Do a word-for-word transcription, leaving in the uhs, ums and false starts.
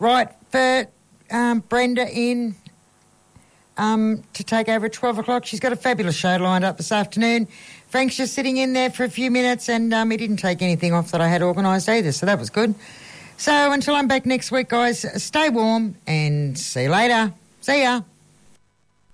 Right, for um, Brenda in um, to take over at twelve o'clock. She's got a fabulous show lined up this afternoon. Frank's just sitting in there for a few minutes and um, he didn't take anything off that I had organised either, so that was good. So until I'm back next week, guys, stay warm and see you later. See ya.